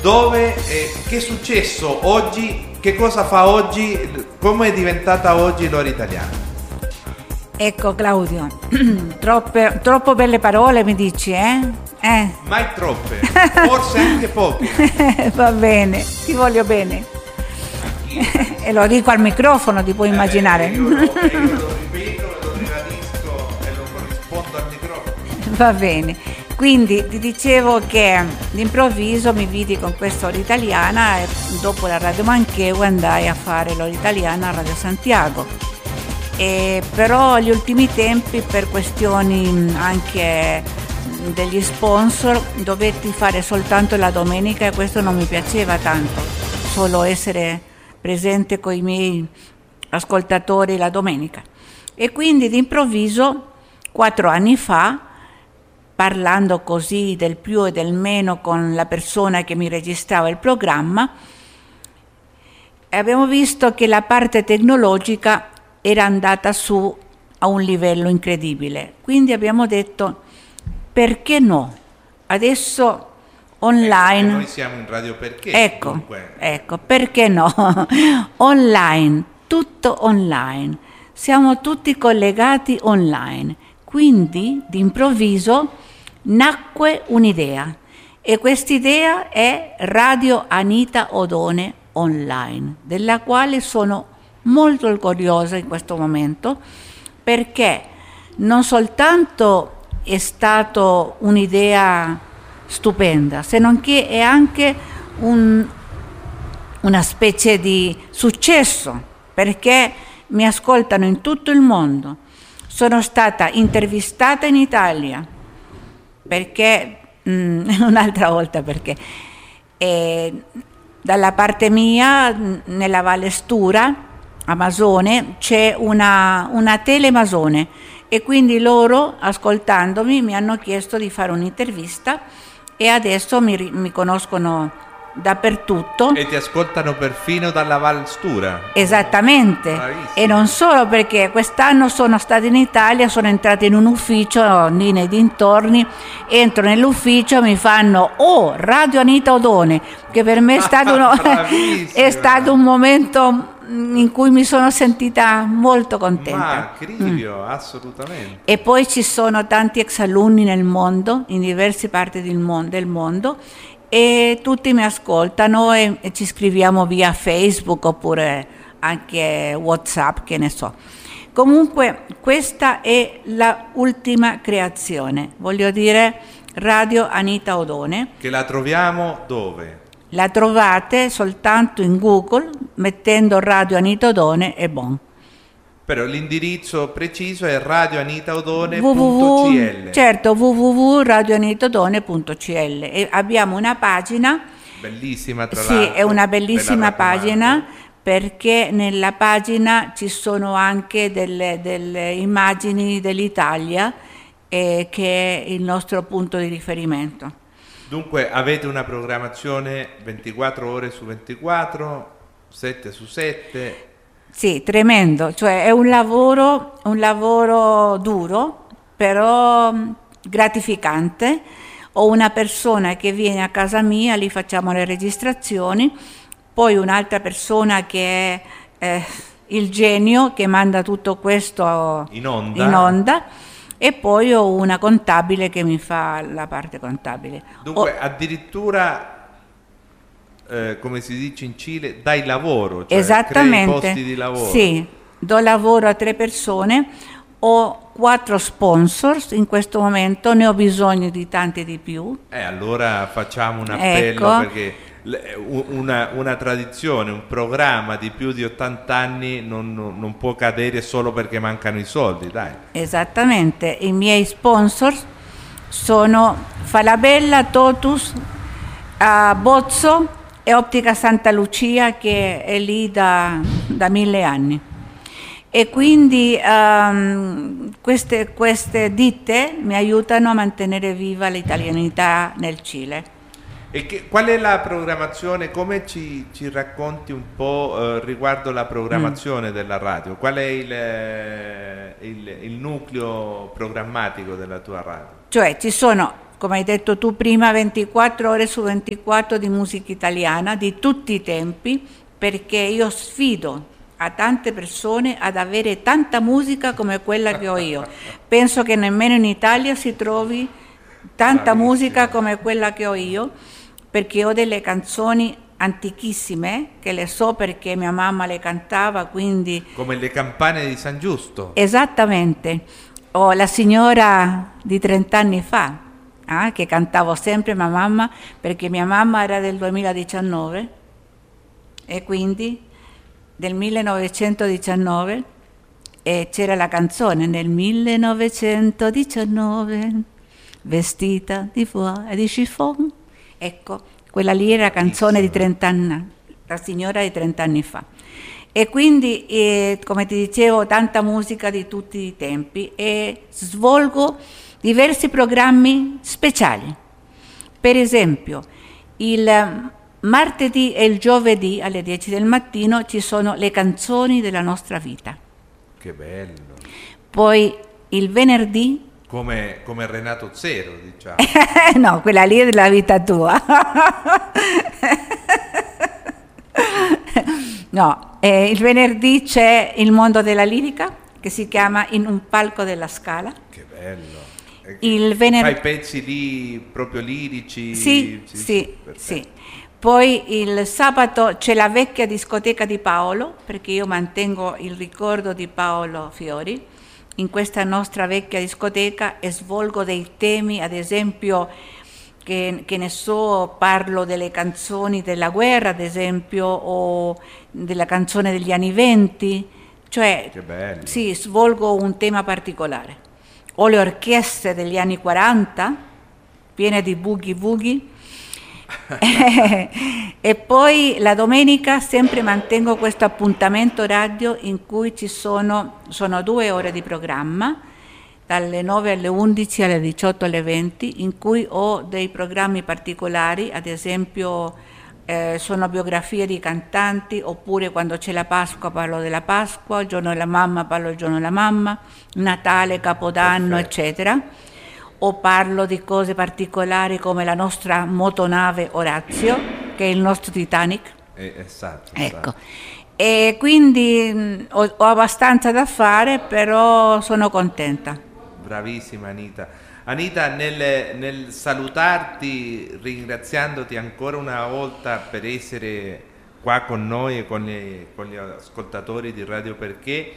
dove, che è successo oggi, che cosa fa oggi, come è diventata oggi l'ora italiana? Ecco Claudio, troppo belle parole mi dici, Mai troppe, forse anche poche. Va bene, ti voglio bene. E lo dico al microfono, ti puoi immaginare. Io lo ripeto, lo ribadisco e lo corrispondo al microfono. Va bene, quindi ti dicevo che d'improvviso mi vidi con questa ora italiana e dopo la Radio Manchego andai a fare l'ora italiana a Radio Santiago. Però agli ultimi tempi, per questioni anche degli sponsor, dovetti fare soltanto la domenica e questo non mi piaceva tanto, solo essere presente con i miei ascoltatori la domenica. E quindi d'improvviso 4 anni fa, parlando così del più e del meno con la persona che mi registrava il programma, abbiamo visto che la parte tecnologica era andata su a un livello incredibile. Quindi abbiamo detto, perché no? Adesso online... Noi siamo in Radio Perché. Ecco, perché no? Online, tutto online. Siamo tutti collegati online. Quindi, d'improvviso, nacque un'idea. E quest'idea è Radio Anita Odone Online, della quale sono molto orgogliosa in questo momento, perché non soltanto è stato un'idea stupenda, se non che è anche una specie di successo, perché mi ascoltano in tutto il mondo. Sono stata intervistata in Italia, perché un'altra volta perché dalla parte mia, nella Valle Stura Amazone, c'è una tele Amazone e quindi loro, ascoltandomi, mi hanno chiesto di fare un'intervista e adesso mi conoscono dappertutto. E ti ascoltano perfino dalla Val Stura. Esattamente. Bravissimo. E non solo, perché quest'anno sono stata in Italia, sono entrata in un ufficio lì nei dintorni, entro nell'ufficio, mi fanno Radio Anita Odone, che per me è stato un momento in cui mi sono sentita molto contenta. Ma Crivio, assolutamente. E poi ci sono tanti ex alunni nel mondo, in diverse parti del mondo, e tutti mi ascoltano e ci scriviamo via Facebook oppure anche WhatsApp, che ne so. Comunque questa è la ultima creazione, voglio dire Radio Anita Odone. Che la troviamo dove? La trovate soltanto in Google mettendo Radio Anita Odone e bon. Però l'indirizzo preciso è radioanitaodone.cl. Certo, www.radioanitaodone.cl. E abbiamo una pagina bellissima, tra l'altro. Sì, è una bellissima pagina, perché nella pagina ci sono anche delle immagini dell'Italia, che è il nostro punto di riferimento. Dunque avete una programmazione 24 ore su 24, 7 su 7. Sì, tremendo, cioè è un lavoro duro, però gratificante. Ho una persona che viene a casa mia, lì facciamo le registrazioni, poi un'altra persona che è il genio che manda tutto questo in onda. E poi ho una contabile che mi fa la parte contabile. Dunque addirittura, come si dice in Cile, dai lavoro, cioè esattamente, crei posti di lavoro. Sì, do lavoro a 3 persone, ho 4 sponsors in questo momento, ne ho bisogno di tanti di più. Allora facciamo un appello, perché una tradizione, un programma di più di 80 anni non può cadere solo perché mancano i soldi, dai. Esattamente, i miei sponsors sono Falabella, Totus, Bozzo e Ottica Santa Lucia, che è lì da 1000 anni. E quindi queste ditte mi aiutano a mantenere viva l'italianità nel Cile. E qual è la programmazione? Come ci racconti un po' riguardo la programmazione della radio? Qual è il nucleo programmatico della tua radio? Cioè ci sono come hai detto tu prima, 24 ore su 24 di musica italiana di tutti i tempi, perché io sfido a tante persone ad avere tanta musica come quella che ho io. Penso che nemmeno in Italia si trovi tanta musica come quella che ho io, perché ho delle canzoni antichissime che le so perché mia mamma le cantava, quindi... Come le campane di San Giusto. Esattamente. O La signora di 30 anni fa, che cantavo sempre mia mamma, perché mia mamma era del 2019 e quindi del 1919 e c'era la canzone nel 1919 vestita di foie e di chiffon. Ecco, quella lì era la canzone di 30 anni, la signora di 30 anni fa. E quindi, come ti dicevo, tanta musica di tutti i tempi e svolgo diversi programmi speciali. Per esempio, il martedì e il giovedì alle 10 del mattino ci sono le canzoni della nostra vita. Che bello. Poi il venerdì... Come Renato Zero, diciamo. No, quella lì è della vita tua. No, il venerdì c'è il mondo della lirica che si chiama In un palco della Scala. Che bello. Fai pezzi lì proprio lirici? Sì. Poi il sabato c'è la vecchia discoteca di Paolo, perché io mantengo il ricordo di Paolo Fiori in questa nostra vecchia discoteca e svolgo dei temi, ad esempio, che ne so, parlo delle canzoni della guerra, ad esempio, o della canzone degli anni *20, cioè sì, svolgo un tema particolare. O le orchestre degli anni 40, piene di boogie woogie. E poi la domenica sempre mantengo questo appuntamento radio in cui sono 2 ore di programma, dalle 9 alle 11 alle 18 alle 20, in cui ho dei programmi particolari, ad esempio sono biografie di cantanti, oppure quando c'è la Pasqua parlo della Pasqua, il giorno della mamma parlo del giorno della mamma, Natale, Capodanno, eccetera. O parlo di cose particolari come la nostra motonave Orazio, che è il nostro Titanic. Esatto. Ecco. E quindi ho abbastanza da fare, però sono contenta. Bravissima Anita. Anita, nel salutarti, ringraziandoti ancora una volta per essere qua con noi e con gli ascoltatori di Radio Perché,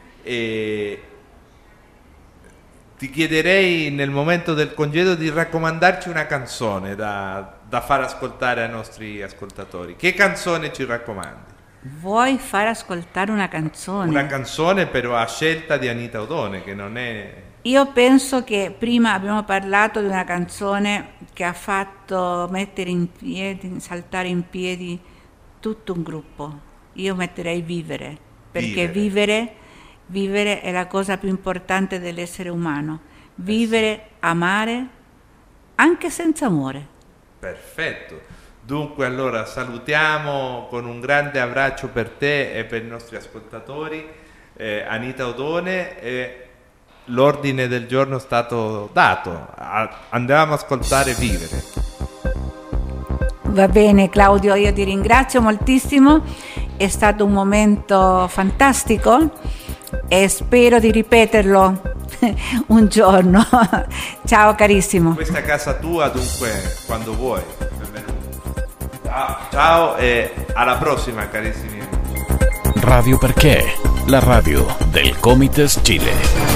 ti chiederei nel momento del congedo di raccomandarci una canzone da far ascoltare ai nostri ascoltatori. Che canzone ci raccomandi? Vuoi far ascoltare una canzone? Una canzone però a scelta di Anita Odone, che non è... Io penso che prima abbiamo parlato di una canzone che ha fatto mettere in piedi, saltare in piedi tutto un gruppo. Io metterei Vivere, perché Vivere è la cosa più importante dell'essere umano. Vivere, amare, anche senza amore. Perfetto. Dunque allora salutiamo con un grande abbraccio per te e per i nostri ascoltatori Anita Odone. L'ordine del giorno è stato dato. Andiamo ad ascoltare Vivere. Va bene Claudio, io ti ringrazio moltissimo. È stato un momento fantastico e spero di ripeterlo un giorno. Ciao carissimo. Questa è casa tua, dunque quando vuoi. Benvenuto. Ciao e alla prossima carissimi. Radio Perché, la radio del Comites Chile.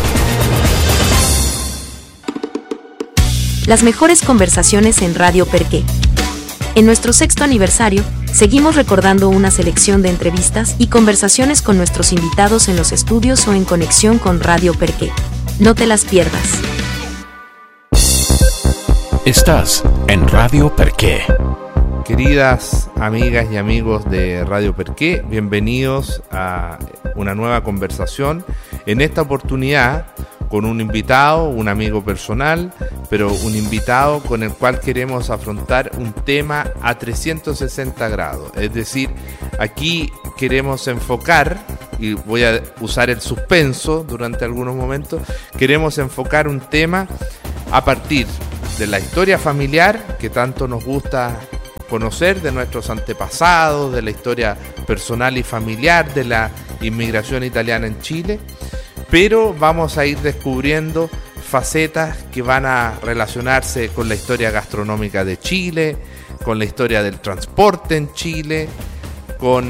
Las mejores conversaciones en Radio Perché. En nuestro 6º aniversario, seguimos recordando una selección de entrevistas y conversaciones con nuestros invitados en los estudios o en conexión con Radio Perché. No te las pierdas. Estás en Radio Perché. Queridas amigas y amigos de Radio Perché, bienvenidos a una nueva conversación. En esta oportunidad con un invitado, un amigo personal, pero un invitado con el cual queremos afrontar un tema a 360 grados. Es decir, aquí queremos enfocar, y voy a usar el suspenso durante algunos momentos, queremos enfocar un tema a partir de la historia familiar que tanto nos gusta conocer, de nuestros antepasados, de la historia personal y familiar de la inmigración italiana en Chile, pero vamos a ir descubriendo facetas que van a relacionarse con la historia gastronómica de Chile, con la historia del transporte en Chile, con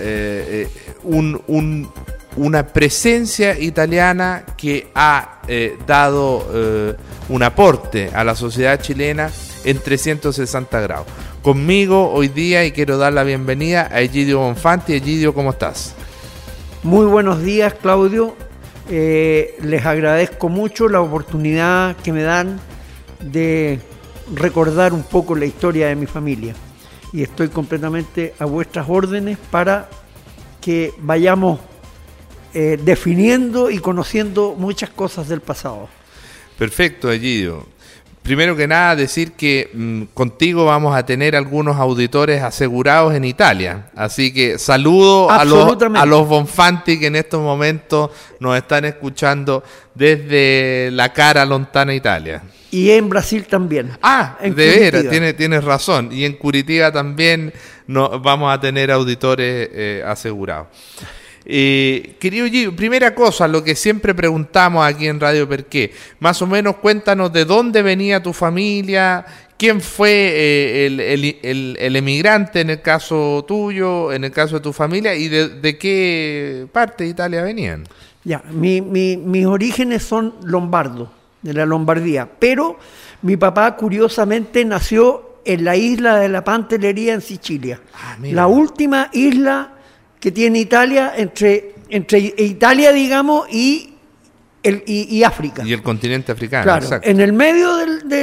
una presencia italiana que ha dado un aporte a la sociedad chilena en 360 grados. Conmigo hoy día, y quiero dar la bienvenida a Egidio Bonfanti. Egidio, ¿cómo estás? Muy buenos días, Claudio. Les agradezco mucho la oportunidad que me dan de recordar un poco la historia de mi familia. Y estoy completamente a vuestras órdenes para que vayamos definiendo y conociendo muchas cosas del pasado. Perfecto, Egidio. Primero que nada, decir que contigo vamos a tener algunos auditores asegurados en Italia. Así que saludo a los Bonfanti que en estos momentos nos están escuchando desde la cara lontana, Italia. Y en Brasil también. Ah, de veras, tienes razón. Y en Curitiba también vamos a tener auditores asegurados. Querido Gio, primera cosa, lo que siempre preguntamos aquí en Radio Perqué, más o menos cuéntanos de dónde venía tu familia, quién fue el emigrante en el caso tuyo, en el caso de tu familia, y de qué parte de Italia venían. Ya, mis orígenes son lombardos, de la Lombardía, pero mi papá curiosamente nació en la isla de la Pantelleria en Sicilia, la última isla que tiene Italia entre Italia, digamos, y África. Y el continente africano, claro, exacto. En el medio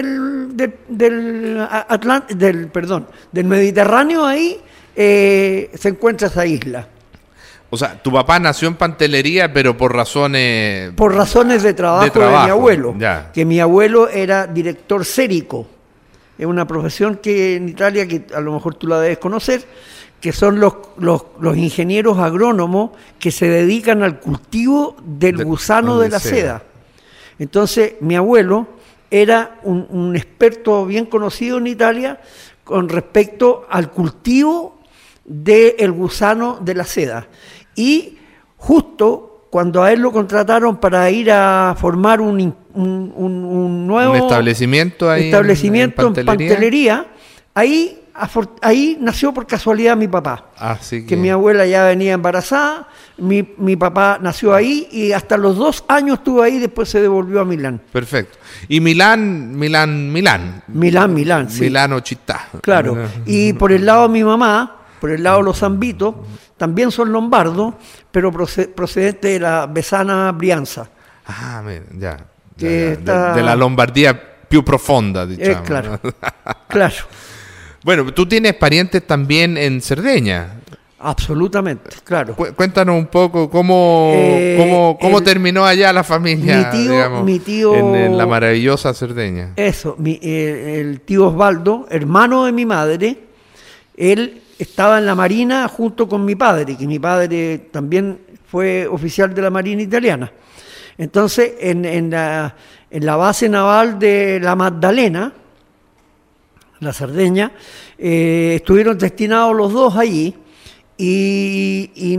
del Mediterráneo, ahí se encuentra esa isla. O sea, tu papá nació en Pantelleria, pero por razones... Por razones de trabajo de mi abuelo. Ya. Que mi abuelo era director sérico. Es una profesión que en Italia, que a lo mejor tú la debes conocer, que son los ingenieros agrónomos que se dedican al cultivo del gusano de la seda. Entonces, mi abuelo era un experto bien conocido en Italia con respecto al cultivo del gusano de la seda. Y justo cuando a él lo contrataron para ir a formar un nuevo establecimiento ahí en Pantelleria, ahí nació por casualidad mi papá. Así que mi abuela ya venía embarazada, mi papá nació ahí y hasta los 2 años estuvo ahí, después se devolvió a Milán. Perfecto. Y Milán, sí. Milano città. Claro. Y por el lado de mi mamá, por el lado de los Zambitos, también son lombardos, pero procedentes de la Besana Brianza. Ah, ya. De la Lombardía più profonda, diciamo. Claro. Claro. Bueno, tú tienes parientes también en Cerdeña. Absolutamente, claro. Cuéntanos un poco cómo terminó allá la familia, mi tío en la maravillosa Cerdeña. Eso, el tío Osvaldo, hermano de mi madre, él estaba en la Marina junto con mi padre, que mi padre también fue oficial de la Marina italiana. Entonces, en la base naval de la Maddalena, la Cerdeña, estuvieron destinados los dos allí, y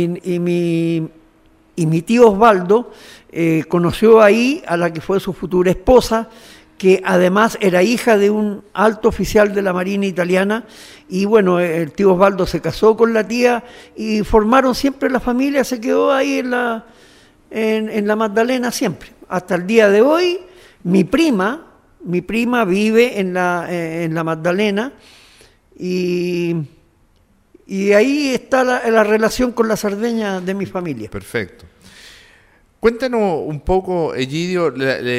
mi tío Osvaldo conoció ahí a la que fue su futura esposa, que además era hija de un alto oficial de la Marina italiana, y bueno, el tío Osvaldo se casó con la tía y formaron siempre la familia, se quedó ahí en la Maddalena siempre. Hasta el día de hoy, mi prima vive en la Maddalena, y ahí está la relación con la Cerdeña de mi familia. Perfecto. Cuéntanos un poco, Egidio,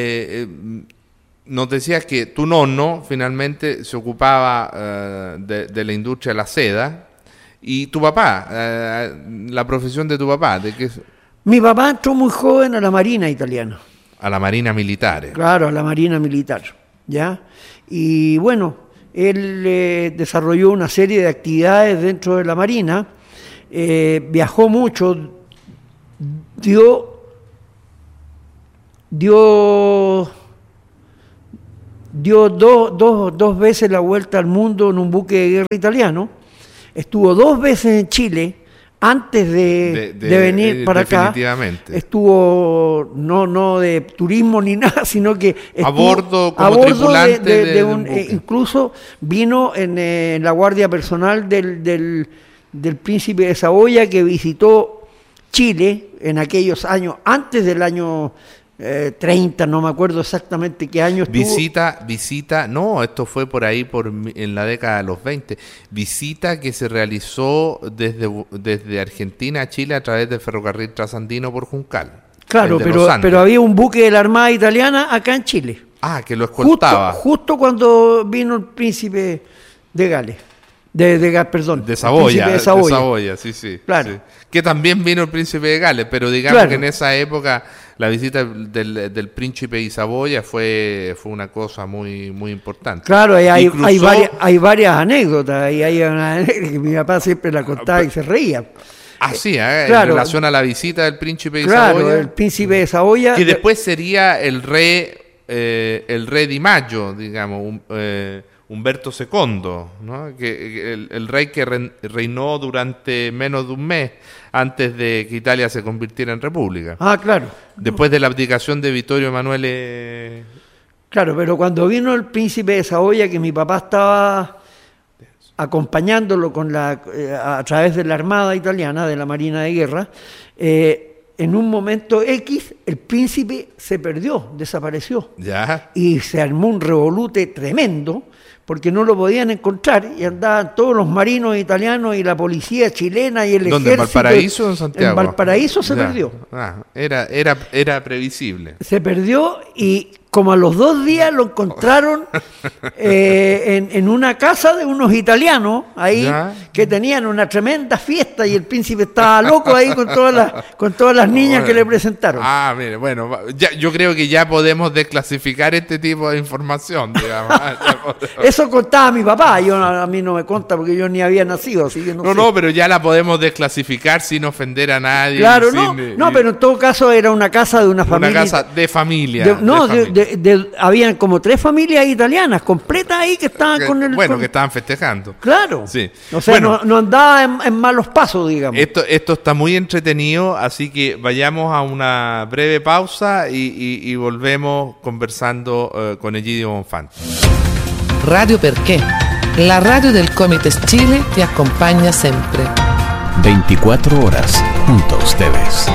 nos decías que tu nonno finalmente se ocupaba de la industria de la seda, y tu papá, la profesión de tu papá, ¿de qué? Mi papá entró muy joven a la Marina italiana. A la Marina Militar. Claro, a la Marina Militar, ¿ya? Y bueno, él desarrolló una serie de actividades dentro de la Marina, viajó mucho, dio dio dos veces la vuelta al mundo en un buque de guerra italiano, estuvo 2 veces en Chile antes de venir para acá. Estuvo no de turismo ni nada, sino que estuvo a bordo como tripulante de un buque. Incluso vino en la guardia personal del príncipe de Saboya, que visitó Chile en aquellos años, antes del año 30, no me acuerdo exactamente qué año estuvo. Visita, no, esto fue por ahí en la década de los 20, visita que se realizó desde Argentina a Chile a través del ferrocarril trasandino por Juncal. Claro, pero había un buque de la Armada Italiana acá en Chile. Ah, que lo escoltaba. Justo cuando vino el príncipe de Gales. De Saboya. De Saboya, sí. Claro. Sí. Que también vino el príncipe de Gales, pero digamos que en esa época la visita del príncipe de Saboya fue una cosa muy, muy importante. Claro, hay varias anécdotas, y hay una anécdota que mi papá siempre la contaba y se reía. Sí, claro, en relación a la visita del príncipe de Saboya. Claro, el príncipe de Saboya. Que después sería el rey Di Maggio, digamos, Humberto II, ¿no? Que el rey que reinó durante menos de un mes antes de que Italia se convirtiera en república. Ah, claro. Después de la abdicación de Vittorio Emanuele. Claro, pero cuando vino el príncipe de Saboya, que mi papá estaba acompañándolo a través de la Armada Italiana, de la Marina de Guerra, en un momento X, el príncipe se perdió, desapareció. Ya. Y se armó un revolute tremendo, porque no lo podían encontrar, y andaban todos los marinos italianos y la policía chilena y el ejército. ¿Dónde? ¿En Valparaíso o en Santiago? En Valparaíso se perdió. Era previsible. Se perdió, y como a los 2 días lo encontraron en una casa de unos italianos ahí, que tenían una tremenda fiesta, y el príncipe estaba loco ahí con todas las niñas que le presentaron. Ah, mire, bueno, yo creo que ya podemos desclasificar este tipo de información, digamos. Eso contaba mi papá, a mí no me conta porque yo ni había nacido, así que no sé. Pero ya la podemos desclasificar sin ofender a nadie. Claro, pero en todo caso era una casa de una familia. Una casa de familia. Habían como 3 familias italianas completas ahí que estaban que estaban festejando. Claro. Sí. O sea, no andaba en malos pasos, digamos. Esto está muy entretenido, así que vayamos a una breve pausa y volvemos conversando con Egidio Bonfanti. Radio Perché, la radio del Comites Chile te acompaña siempre. 24 horas junto a ustedes.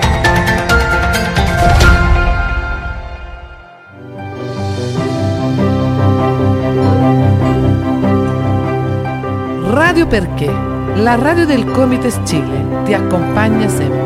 Radio Perché, la radio del Comites Chile te acompaña siempre.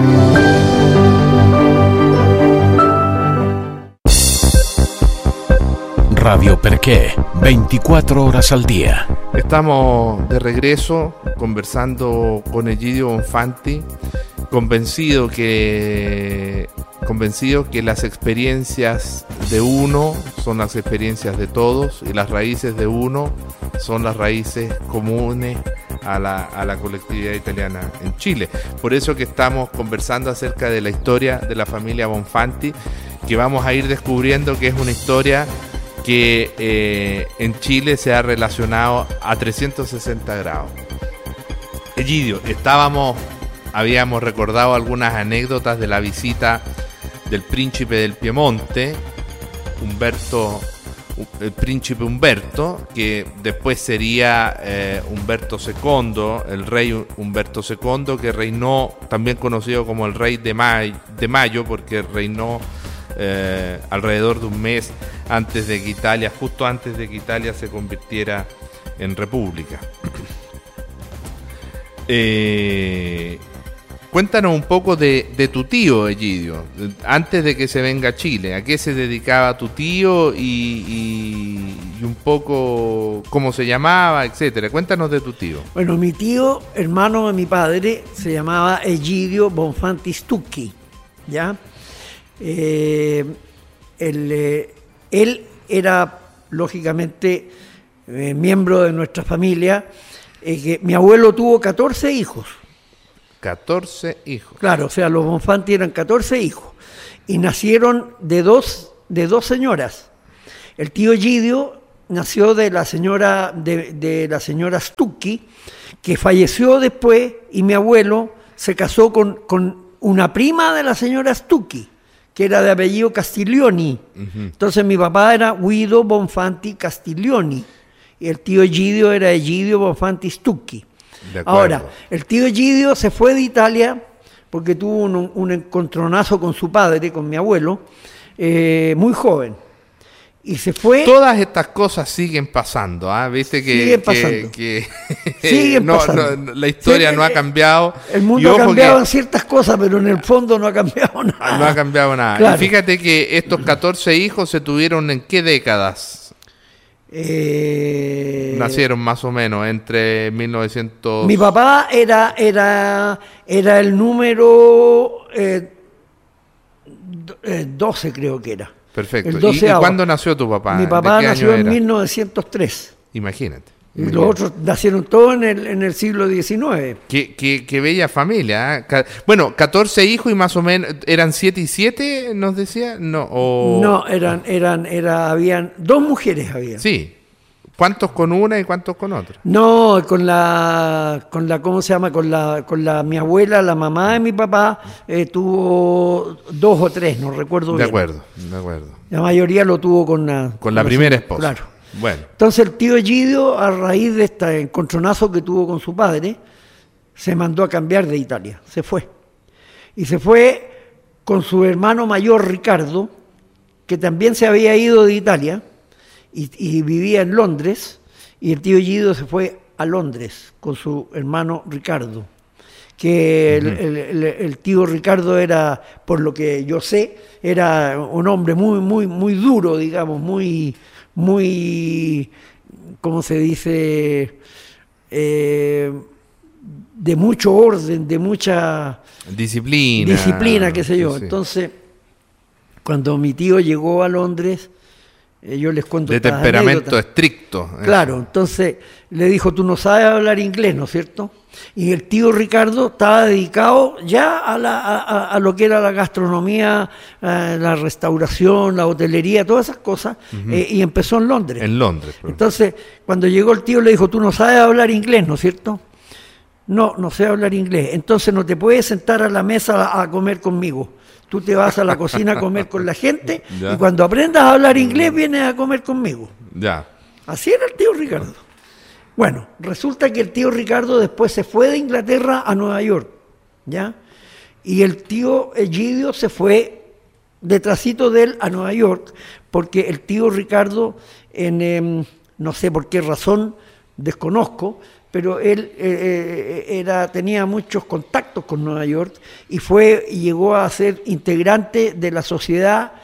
Radio Perché, 24 horas al día. Estamos de regreso conversando con Egidio Bonfanti, convencido que las experiencias de uno son las experiencias de todos, y las raíces de uno son las raíces comunes a la colectividad italiana en Chile. Por eso que estamos conversando acerca de la historia de la familia Bonfanti, que vamos a ir descubriendo que es una historia que en Chile se ha relacionado a 360 grados. Egidio, habíamos recordado algunas anécdotas de la visita del príncipe del Piemonte, el príncipe Humberto, que después sería Humberto II, el rey Humberto II, que reinó, también conocido como el rey de Mayo, porque reinó alrededor de un mes justo antes de que Italia se convirtiera en república. Cuéntanos un poco de tu tío, Egidio, antes de que se venga a Chile. ¿A qué se dedicaba tu tío y un poco cómo se llamaba, etcétera? Cuéntanos de tu tío. Bueno, mi tío, hermano de mi padre, se llamaba Egidio Bonfanti Stucchi, ¿ya? Él era, lógicamente, miembro de nuestra familia, que mi abuelo tuvo 14 hijos. 14 hijos. Claro, o sea, los Bonfanti eran 14 hijos, y nacieron de dos señoras, El tío Egidio nació de la señora Stucchi, que falleció después, y mi abuelo se casó con una prima de la señora Stucchi, que era de apellido Castiglioni. Entonces mi papá era Guido Bonfanti Castiglioni y el tío Egidio era Egidio Bonfanti Stucchi. Ahora, el tío Egidio se fue de Italia porque tuvo un encontronazo con su padre, con mi abuelo, muy joven. Y se fue. Todas estas cosas siguen pasando, ¿ah? Viste que siguen pasando. Siguen pasando. La historia no ha cambiado. El mundo ha cambiado en ciertas cosas, pero en el fondo no ha cambiado nada. No ha cambiado nada. Claro. Y fíjate que estos 14 hijos se tuvieron ¿en qué décadas? Nacieron más o menos entre 1900. Mi papá era el número 12, creo que era. Perfecto. ¿Y cuándo nació tu papá? Mi papá nació en 1903. Imagínate. Y los otros nacieron todos en el siglo XIX. Qué bella familia, ¿eh? Bueno, 14 hijos y más o menos, ¿eran 7 y 7, nos decía? No, habían 2 mujeres había. Sí. ¿Cuántos con una y cuántos con otra? No, con la ¿cómo se llama? Con la mi abuela, la mamá de mi papá, tuvo 2 o 3, no recuerdo bien. De acuerdo. La mayoría lo tuvo con la primera esposa. Claro. Bueno. Entonces el tío Egidio, a raíz de este encontronazo que tuvo con su padre, se mandó a cambiar de Italia, se fue. Y se fue con su hermano mayor Ricardo, que también se había ido de Italia, y vivía en Londres, y el tío Egidio se fue a Londres con su hermano Ricardo, que el tío Ricardo era, por lo que yo sé, era un hombre muy duro, digamos, muy, ¿cómo se dice? De mucho orden, de mucha disciplina, qué sé yo. Sí. Entonces, cuando mi tío llegó a Londres, yo les cuento de temperamento estricto. Claro, entonces le dijo, tú no sabes hablar inglés, ¿no es cierto? Y el tío Ricardo estaba dedicado ya a lo que era la gastronomía, la restauración, la hotelería, todas esas cosas, y empezó en Londres. En Londres. Entonces, cuando llegó el tío le dijo, tú no sabes hablar inglés, ¿no es cierto? No sé hablar inglés, entonces no te puedes sentar a la mesa a comer conmigo. Tú te vas a la cocina a comer con la gente y cuando aprendas a hablar inglés vienes a comer conmigo. Ya. Así era el tío Ricardo. Bueno, resulta que el tío Ricardo después se fue de Inglaterra a Nueva York, ¿ya? Y el tío Egidio se fue detrásito de él a Nueva York porque el tío Ricardo, no sé por qué razón, desconozco, pero él tenía muchos contactos con Nueva York y llegó a ser integrante de la sociedad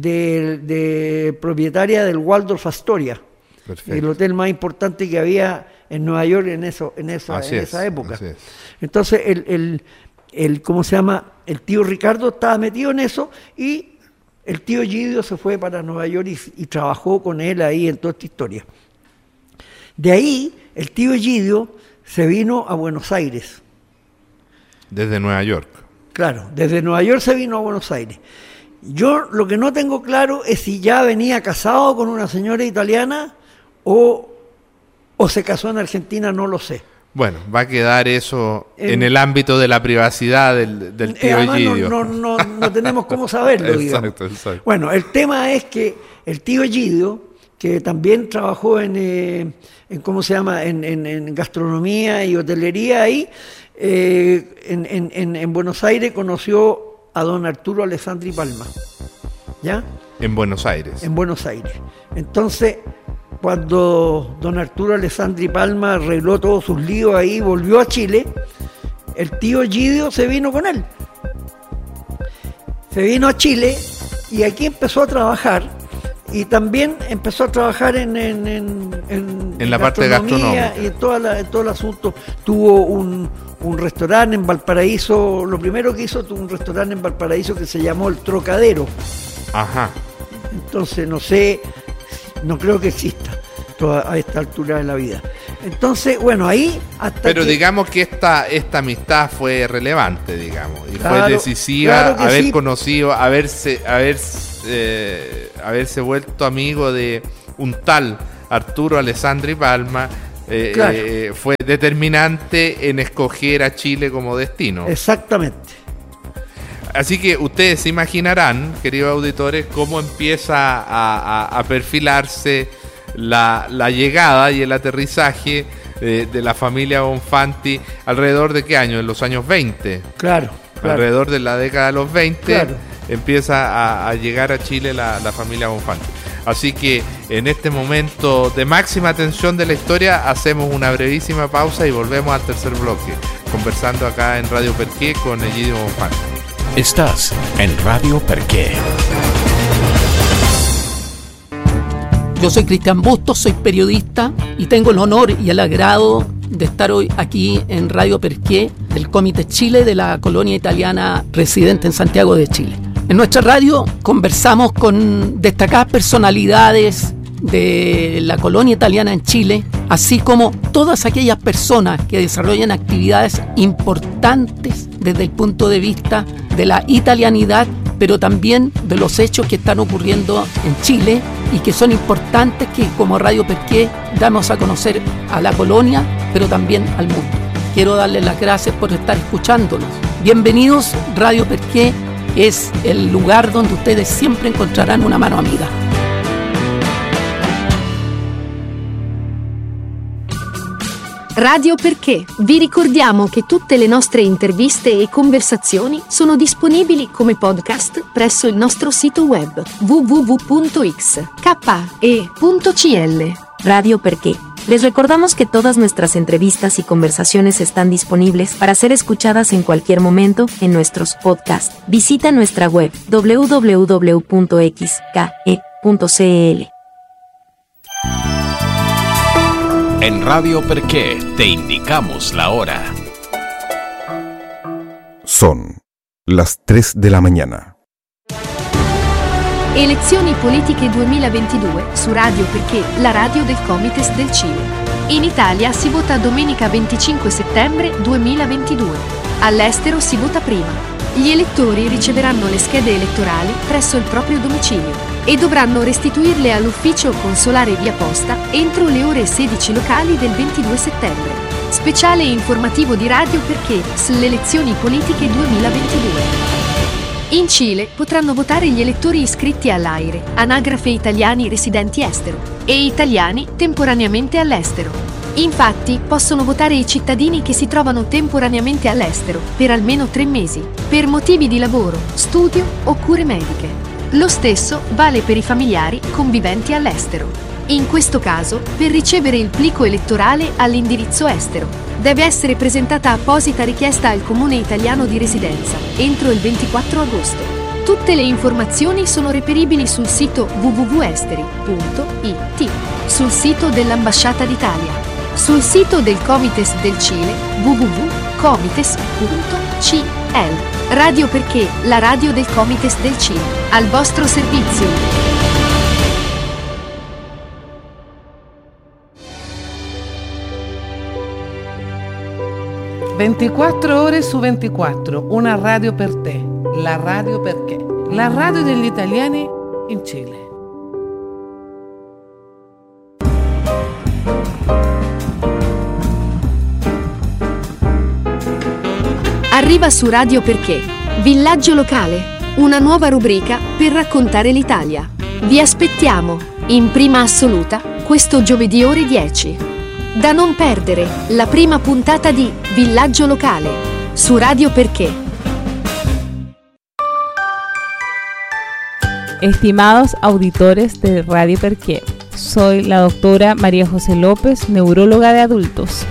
de propietaria del Waldorf Astoria. Perfecto. El hotel más importante que había en Nueva York en esa época. Entonces ¿cómo se llama? El tío Ricardo estaba metido en eso y el tío Egidio se fue para Nueva York y trabajó con él ahí en toda esta historia. De ahí, el tío Egidio se vino a Buenos Aires. Desde Nueva York. Claro, desde Nueva York se vino a Buenos Aires. Yo lo que no tengo claro es si ya venía casado con una señora italiana o se casó en Argentina, no lo sé. Bueno, va a quedar eso en el ámbito de la privacidad del tío Egidio. No tenemos cómo saberlo, digamos. Exacto. Bueno, el tema es que el tío Egidio, que también trabajó en ¿cómo se llama? En gastronomía y hotelería ahí, en Buenos Aires conoció a don Arturo Alessandri Palma, ¿ya? En Buenos Aires. En Buenos Aires. Entonces, cuando don Arturo Alessandri Palma arregló todos sus líos ahí, volvió a Chile, el tío Egidio se vino con él. Se vino a Chile y aquí empezó a trabajar. Y también empezó a trabajar en la parte gastronómica y en todo el asunto. Tuvo un restaurante en Valparaíso. Lo primero que hizo, tuvo un restaurante en Valparaíso que se llamó El Trocadero. Ajá. Entonces, no creo que exista a esta altura de la vida. Entonces, bueno, ahí hasta Pero digamos que esta amistad fue relevante, digamos, y claro, fue decisiva, claro haber conocido, haber haberse vuelto amigo de un tal Arturo Alessandri Palma Claro. fue determinante en escoger a Chile como destino. Exactamente. Así que ustedes se imaginarán, queridos auditores, cómo empieza a perfilarse la llegada y el aterrizaje de la familia Bonfanti alrededor de qué año, en los años 20. Claro. Alrededor de la década de los 20 Claro. empieza a llegar a Chile la familia Bonfanti. Así que en este momento de máxima tensión de la historia hacemos una brevísima pausa y volvemos al tercer bloque, conversando acá en Radio Perqué con Egidio Bonfanti. Estás en Radio Perqué. Yo soy Cristian Bustos, soy periodista y tengo el honor y el agrado de estar hoy aquí en Radio Perqué del Comité Chile de la colonia italiana residente en Santiago de Chile. En nuestra radio conversamos con destacadas personalidades de la colonia italiana en Chile, así como todas aquellas personas que desarrollan actividades importantes desde el punto de vista de la italianidad, pero también de los hechos que están ocurriendo en Chile y que son importantes, que como Radio Perqué damos a conocer a la colonia, pero también al mundo. Quiero darles las gracias por estar escuchándonos. Bienvenidos, Radio Perqué es el lugar donde ustedes siempre encontrarán una mano amiga. Radio Perché. Vi ricordiamo che tutte le nostre interviste e conversazioni sono disponibili come podcast presso il nostro sito web www.xke.cl. Radio Perqué. Les recordamos que todas nuestras entrevistas y conversaciones están disponibles para ser escuchadas en cualquier momento en nuestros podcasts. Visita nuestra web www.xke.cl. En Radio Perqué te indicamos la hora. Son las 3 de la mañana. Elezioni politiche 2022 su Radio Perché, la radio del Comites del Cile. In Italia si vota domenica 25 settembre 2022. All'estero si vota prima. Gli elettori riceveranno le schede elettorali presso il proprio domicilio e dovranno restituirle all'ufficio consolare via posta entro le ore 16 locali del 22 settembre. Speciale informativo di Radio Perché sulle elezioni politiche 2022. In Cile potranno votare gli elettori iscritti all'AIRE, anagrafe italiani residenti estero, e italiani temporaneamente all'estero. Infatti, possono votare i cittadini che si trovano temporaneamente all'estero per almeno 3 mesi, per motivi di lavoro, studio o cure mediche. Lo stesso vale per i familiari conviventi all'estero. In questo caso, per ricevere il plico elettorale all'indirizzo estero, deve essere presentata apposita richiesta al comune italiano di residenza entro il 24 agosto. Tutte le informazioni sono reperibili sul sito www.esteri.it, sul sito dell'Ambasciata d'Italia, sul sito del Comites del Cile www.comites.cl. Radio Perché, la radio del Comites del Cile, al vostro servizio. 24 ore su 24, una radio per te, la Radio Perché, la radio degli italiani in Cile. Arriva su Radio Perché, Villaggio Locale, una nuova rubrica per raccontare l'Italia. Vi aspettiamo, in prima assoluta, questo giovedì ore 10. Da non perdere, la prima puntata di Villaggio Locale, su Radio Perché. Estimados auditores de Radio Perqué, soy la doctora María José López, neuróloga de adultos.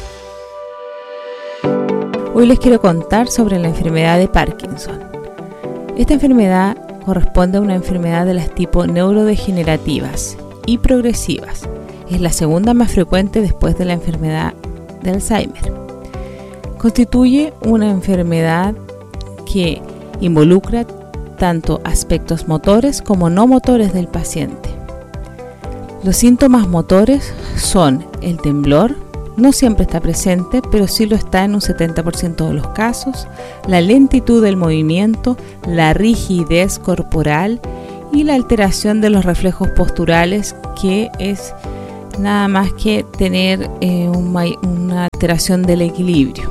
Hoy les quiero contar sobre la enfermedad de Parkinson. Esta enfermedad corresponde a una enfermedad de las tipo neurodegenerativas y progresivas. Es la segunda más frecuente después de la enfermedad de Alzheimer. Constituye una enfermedad que involucra tanto aspectos motores como no motores del paciente. Los síntomas motores son el temblor, no siempre está presente, pero sí lo está en un 70% de los casos, la lentitud del movimiento, la rigidez corporal y la alteración de los reflejos posturales, que es nada más que tener una alteración del equilibrio.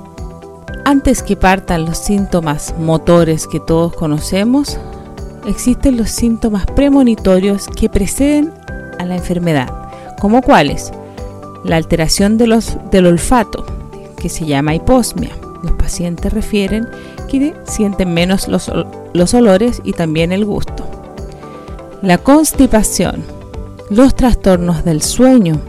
Antes que partan los síntomas motores que todos conocemos, existen los síntomas premonitorios que preceden a la enfermedad, como cuáles: la alteración del olfato, que se llama hiposmia. Los pacientes refieren que sienten menos los olores y también el gusto. La constipación, los trastornos del sueño,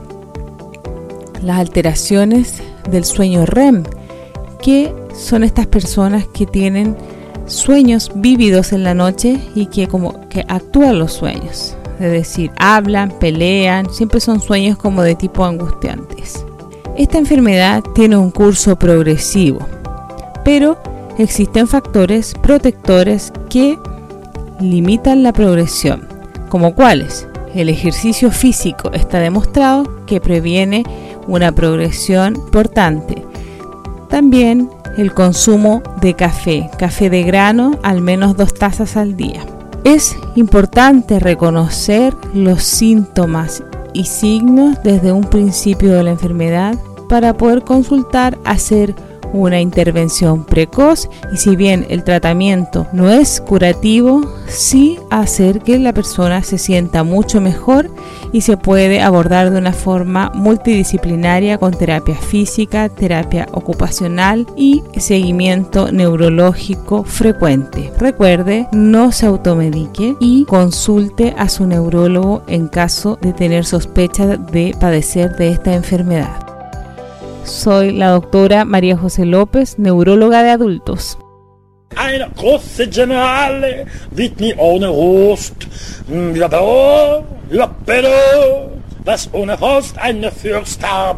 las alteraciones del sueño REM, que son estas personas que tienen sueños vívidos en la noche y que como que actúan los sueños, es decir, hablan, pelean, siempre son sueños como de tipo angustiantes. Esta enfermedad tiene un curso progresivo, pero existen factores protectores que limitan la progresión, como cuáles: el ejercicio físico está demostrado que previene una progresión importante. También el consumo de café de grano, al menos 2 tazas al día. Es importante reconocer los síntomas y signos desde un principio de la enfermedad para poder consultar, hacer una intervención precoz y, si bien el tratamiento no es curativo, sí hacer que la persona se sienta mucho mejor y se puede abordar de una forma multidisciplinaria con terapia física, terapia ocupacional y seguimiento neurológico frecuente. Recuerde, no se automedique y consulte a su neurólogo en caso de tener sospecha de padecer de esta enfermedad. Soy la doctora María José López, neuróloga de adultos. Eine große Generale wird nie ohne Rost. Ja, pero, was ohne Rost eine Fürst haben.